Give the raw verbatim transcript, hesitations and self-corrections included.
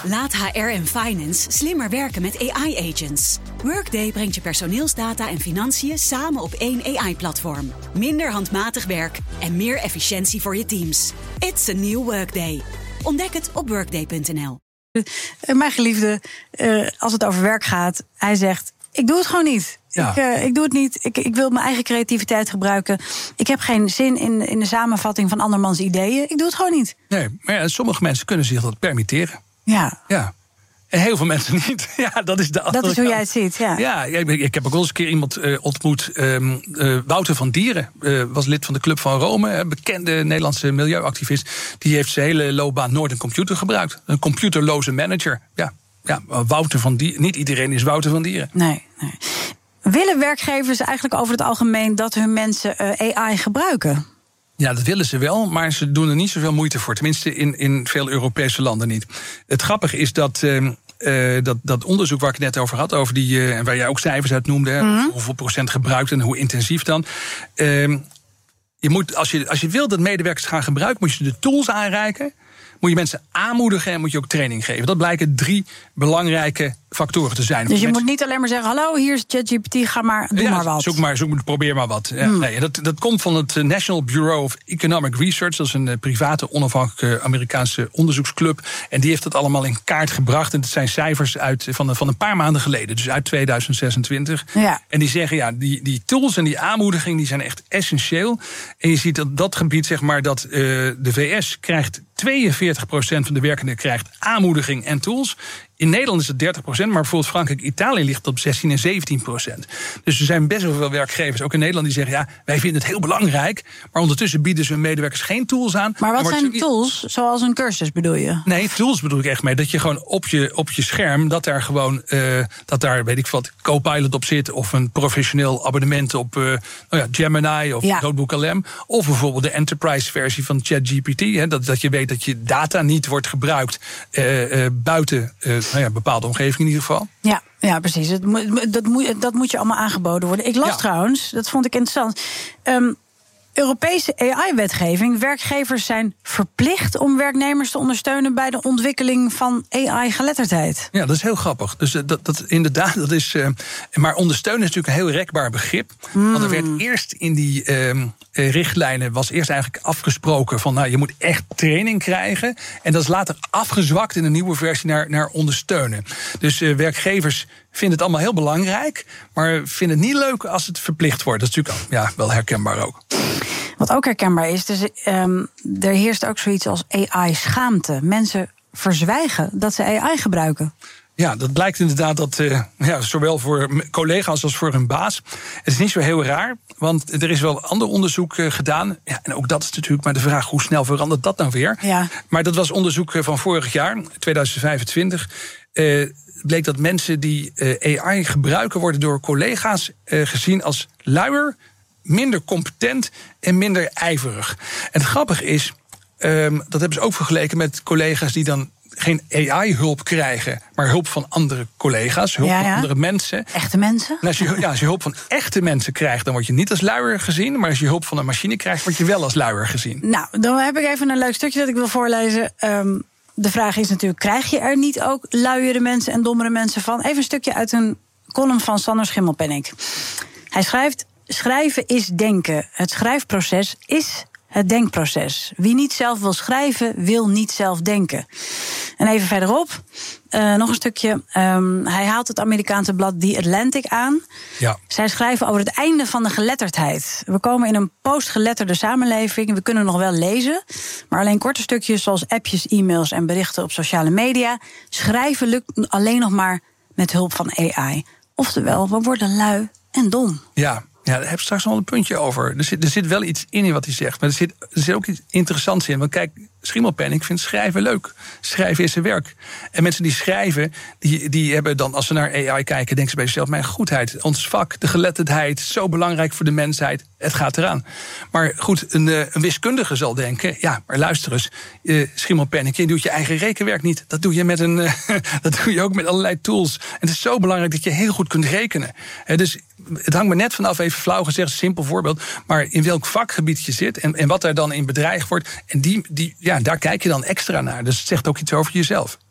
Laat H R en finance slimmer werken met A I-agents. Workday brengt je personeelsdata en financiën samen op één A I-platform. Minder handmatig werk en meer efficiëntie voor je teams. It's a new Workday. Ontdek het op workday punt n l. Mijn geliefde, uh, als het over werk gaat, hij zegt: ik doe het gewoon niet. Ja. Ik, uh, ik doe het niet. Ik, ik wil mijn eigen creativiteit gebruiken. Ik heb geen zin in, in de samenvatting van andermans ideeën. Ik doe het gewoon niet. Nee, maar ja, sommige mensen kunnen zich dat permitteren. Ja. Ja. En heel veel mensen niet. Ja, dat is de andere Dat is hoe kant. jij het ziet, ja. Ja, ik, ik heb ook wel eens een keer iemand uh, ontmoet. Um, uh, Wouter van Dieren uh, was lid van de Club van Rome. Een bekende Nederlandse milieuactivist. Die heeft zijn hele loopbaan nooit een computer gebruikt. Een computerloze manager. Ja, ja Wouter van Dieren. Niet iedereen is Wouter van Dieren. Nee, nee. Willen werkgevers eigenlijk over het algemeen dat hun mensen uh, A I gebruiken? Ja, dat willen ze wel, maar ze doen er niet zoveel moeite voor. Tenminste, in, in veel Europese landen niet. Het grappige is dat, uh, uh, dat dat onderzoek waar ik het net over had, over die, uh, en waar jij ook cijfers uit noemde, mm-hmm. hoeveel procent gebruikt en hoe intensief dan. Uh, je moet, als, je, als je wil dat medewerkers gaan gebruiken, moet je de tools aanreiken. Moet je mensen aanmoedigen en moet je ook training geven. Dat blijken drie belangrijke factoren te zijn. Dus je mensen... moet niet alleen maar zeggen: hallo, hier is ChatGPT, ga maar, doe ja, maar wat. Zoek maar, zoek, probeer maar wat. Ja, hmm. nee, dat, dat komt van het National Bureau of Economic Research. Dat is een private, onafhankelijke Amerikaanse onderzoeksclub. En die heeft het allemaal in kaart gebracht. En dat zijn cijfers uit, van, van een paar maanden geleden. Dus uit tweeduizend zesentwintig. Ja. En die zeggen, ja, die, die tools en die aanmoediging, die zijn echt essentieel. En je ziet dat dat gebied, zeg maar, dat uh, de V S krijgt tweeënveertig procent van de werkenden krijgt aanmoediging en tools. In Nederland is het dertig procent, maar bijvoorbeeld Frankrijk, Italië ligt op zestien en zeventien procent. Dus er zijn best wel veel werkgevers, ook in Nederland, die zeggen: ja, wij vinden het heel belangrijk, maar ondertussen bieden ze hun medewerkers geen tools aan. Maar wat maar zijn niet... tools? Zoals een cursus bedoel je? Nee, tools bedoel ik echt mee. Dat je gewoon op je, op je scherm, dat daar gewoon, uh, dat daar, weet ik wat, Copilot op zit, of een professioneel abonnement op uh, nou ja, Gemini of ja. Notebook L M, of bijvoorbeeld de enterprise versie van ChatGPT. Hè, dat, dat je weet dat je data niet wordt gebruikt uh, uh, buiten uh, nou ja, bepaalde omgeving in ieder geval. Ja, ja precies. Het moet, dat, moet, dat moet je allemaal aangeboden worden. Ik las ja. trouwens, dat vond ik interessant. Um, Europese A I-wetgeving. Werkgevers zijn verplicht om werknemers te ondersteunen bij de ontwikkeling van A I-geletterdheid. Ja, dat is heel grappig. Dus dat, dat inderdaad, dat is. Uh, maar ondersteunen is natuurlijk een heel rekbaar begrip. Mm. Want er werd eerst in die uh, richtlijnen was eerst eigenlijk afgesproken van, nou, je moet echt training krijgen. En dat is later afgezwakt in een nieuwe versie naar, naar ondersteunen. Dus uh, werkgevers vinden het allemaal heel belangrijk, maar vinden het niet leuk als het verplicht wordt. Dat is natuurlijk ja, wel herkenbaar ook. Wat ook herkenbaar is, dus, um, er heerst ook zoiets als A I-schaamte. Mensen verzwijgen dat ze A I gebruiken. Ja, dat blijkt inderdaad dat uh, ja, zowel voor collega's als voor hun baas. Het is niet zo heel raar, want er is wel ander onderzoek uh, gedaan. Ja, en ook dat is natuurlijk maar de vraag, hoe snel verandert dat nou weer? Ja. Maar dat was onderzoek van vorig jaar, tweeduizend vijfentwintig. Uh, bleek dat mensen die uh, A I gebruiken worden door collega's uh, gezien als luier, minder competent en minder ijverig. En het grappige is, um, dat hebben ze ook vergeleken met collega's die dan geen A I-hulp krijgen, maar hulp van andere collega's, hulp ja, ja. van andere mensen. Echte mensen? En als je, ja, als je hulp van echte mensen krijgt, dan word je niet als luier gezien. Maar als je hulp van een machine krijgt, word je wel als luier gezien. Nou, dan heb ik even een leuk stukje dat ik wil voorlezen. Um, de vraag is natuurlijk, krijg je er niet ook luiere mensen en dommere mensen van? Even een stukje uit een column van Sander Schimmelpenninck. Hij schrijft: schrijven is denken. Het schrijfproces is het denkproces. Wie niet zelf wil schrijven, wil niet zelf denken. En even verderop, uh, nog een stukje. Um, hij haalt het Amerikaanse blad The Atlantic aan. Ja. Zij schrijven over het einde van de geletterdheid. We komen in een postgeletterde samenleving. We kunnen nog wel lezen, maar alleen korte stukjes zoals appjes, e-mails en berichten op sociale media. Schrijven lukt alleen nog maar met hulp van A I. Oftewel, we worden lui en dom. Ja. Ja, daar heb ik straks nog een puntje over. Er zit, er zit wel iets in in wat hij zegt, maar er zit, er zit ook iets interessants in. Want kijk, Schimmelpenninck vindt schrijven leuk. Schrijven is zijn werk. En mensen die schrijven, die, die hebben dan, als ze naar A I kijken, denken ze bij zichzelf: mijn goedheid, ons vak, de geletterdheid, zo belangrijk voor de mensheid. Het gaat eraan. Maar goed, een, een wiskundige zal denken: ja, maar luister eens, uh, Schimmelpenninck, je doet je eigen rekenwerk niet. Dat doe je met een, uh, dat doe je ook met allerlei tools. En het is zo belangrijk dat je heel goed kunt rekenen. He, dus het hangt me net vanaf, even flauw gezegd, een simpel voorbeeld, maar in welk vakgebied je zit en, en wat daar dan in bedreigd wordt. En die, die, ja, daar kijk je dan extra naar. Dus het zegt ook iets over jezelf.